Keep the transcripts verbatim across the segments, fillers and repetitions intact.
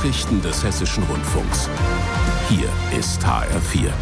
Nachrichten des Hessischen Rundfunks. Hier ist H R vier.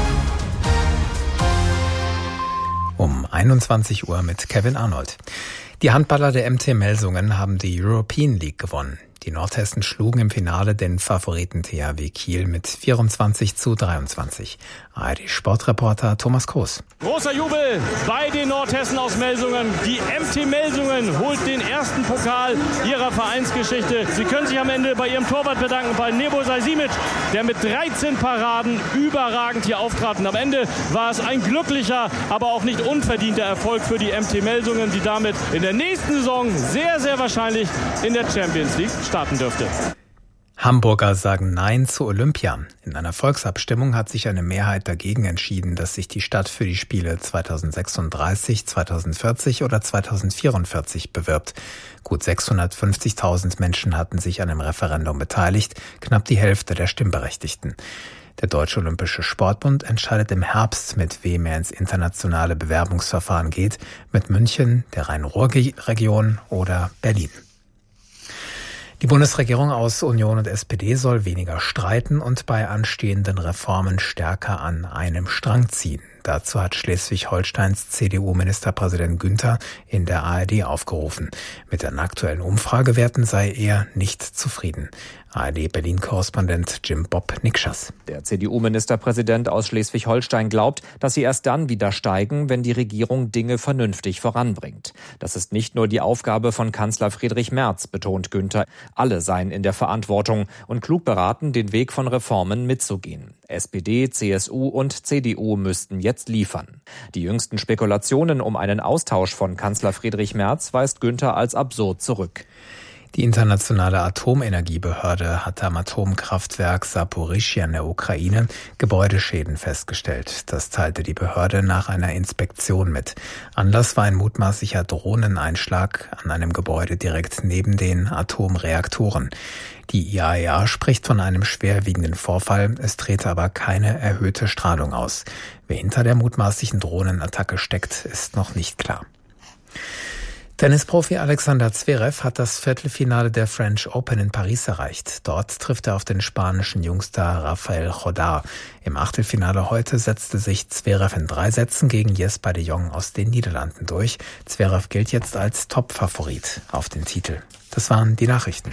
Um einundzwanzig Uhr mit Kevin Arnold. Die Handballer der M T Melsungen haben die European League gewonnen. Die Nordhessen schlugen im Finale den Favoriten T H W Kiel mit vierundzwanzig zu dreiundzwanzig. A R D-Sportreporter Thomas Kroos. Großer Jubel bei den Nordhessen aus Melsungen. Die M T Melsungen holt den ersten Pokal ihrer Vereinsgeschichte. Sie können sich am Ende bei ihrem Torwart bedanken, bei Nebo Sajsimic, der mit dreizehn Paraden überragend hier auftrat. Und am Ende war es ein glücklicher, aber auch nicht unverdienter Erfolg für die M T Melsungen, die damit in der nächsten Saison sehr, sehr wahrscheinlich in der Champions League starten dürfte. Hamburger sagen Nein zu Olympia. In einer Volksabstimmung hat sich eine Mehrheit dagegen entschieden, dass sich die Stadt für die Spiele zweitausendsechsunddreißig, zweitausendvierzig oder zweitausendvierundvierzig bewirbt. Gut sechshundertfünfzigtausend Menschen hatten sich an dem Referendum beteiligt, knapp die Hälfte der Stimmberechtigten. Der Deutsche Olympische Sportbund entscheidet im Herbst, mit wem er ins internationale Bewerbungsverfahren geht, mit München, der Rhein-Ruhr-Region oder Berlin. Die Bundesregierung aus Union und S P D soll weniger streiten und bei anstehenden Reformen stärker an einem Strang ziehen. Dazu hat Schleswig-Holsteins C D U-Ministerpräsident Günther in der A R D aufgerufen. Mit den aktuellen Umfragewerten sei er nicht zufrieden. A R D-Berlin-Korrespondent Jim Bob Nikschas. Der C D U-Ministerpräsident aus Schleswig-Holstein glaubt, dass sie erst dann wieder steigen, wenn die Regierung Dinge vernünftig voranbringt. Das ist nicht nur die Aufgabe von Kanzler Friedrich Merz, betont Günther. Alle seien in der Verantwortung und klug beraten, den Weg von Reformen mitzugehen. S P D, C S U und C D U müssten jetzt liefern. Die jüngsten Spekulationen um einen Austausch von Kanzler Friedrich Merz weist Günther als absurd zurück. Die internationale Atomenergiebehörde hat am Atomkraftwerk Saporischschja in der Ukraine Gebäudeschäden festgestellt. Das teilte die Behörde nach einer Inspektion mit. Anlass war ein mutmaßlicher Drohneneinschlag an einem Gebäude direkt neben den Atomreaktoren. Die I A E A spricht von einem schwerwiegenden Vorfall, es trete aber keine erhöhte Strahlung aus. Wer hinter der mutmaßlichen Drohnenattacke steckt, ist noch nicht klar. Tennisprofi Alexander Zverev hat das Viertelfinale der French Open in Paris erreicht. Dort trifft er auf den spanischen Jungstar Rafael Jodar. Im Achtelfinale heute setzte sich Zverev in drei Sätzen gegen Jesper de Jong aus den Niederlanden durch. Zverev gilt jetzt als Top-Favorit auf den Titel. Das waren die Nachrichten.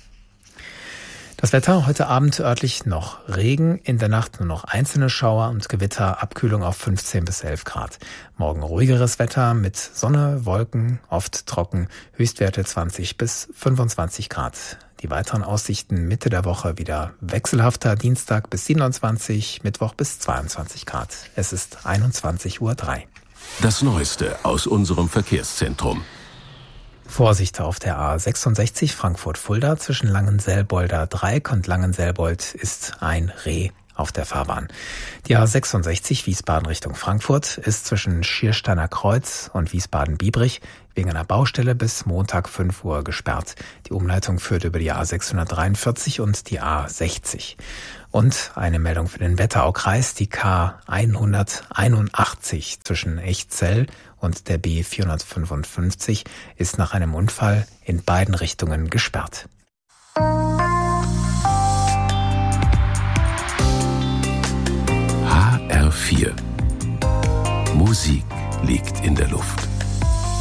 Das Wetter heute Abend örtlich noch Regen, in der Nacht nur noch einzelne Schauer und Gewitter, Abkühlung auf fünfzehn bis elf Grad. Morgen ruhigeres Wetter mit Sonne, Wolken, oft trocken, Höchstwerte zwanzig bis fünfundzwanzig Grad. Die weiteren Aussichten Mitte der Woche wieder wechselhafter, Dienstag bis siebenundzwanzig, Mittwoch bis zweiundzwanzig Grad. Es ist einundzwanzig Uhr drei. Das Neueste aus unserem Verkehrszentrum. Vorsicht auf der A sechsundsechzig Frankfurt-Fulda zwischen Langenselbolder Dreieck und Langenselbold ist ein Reh auf der Fahrbahn. Die A sechsundsechzig Wiesbaden Richtung Frankfurt ist zwischen Schiersteiner Kreuz und Wiesbaden-Biebrich wegen einer Baustelle bis Montag fünf Uhr gesperrt. Die Umleitung führt über die A sechshundertdreiundvierzig und die A sechzig. Und eine Meldung für den Wetteraukreis, die K hunderteinundachtzig zwischen Echzell und der B vierhundertfünfundfünfzig ist nach einem Unfall in beiden Richtungen gesperrt. H R vier. Musik liegt in der Luft.